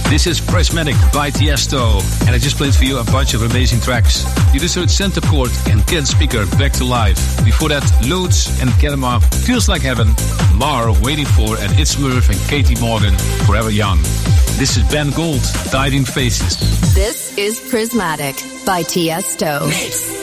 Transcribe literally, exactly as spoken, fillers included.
This is Prismatic by Tiesto, and I just played for you a bunch of amazing tracks. You just heard Center Court and Ken Speaker, Back to Life. Before that, Loads and Kenema, Feels Like Heaven, Mar, Waiting For, and It's Murph and Katie Morgan, Forever Young. This is Ben Gold, Diving Faces. This is Prismatic by Tiesto. Mix.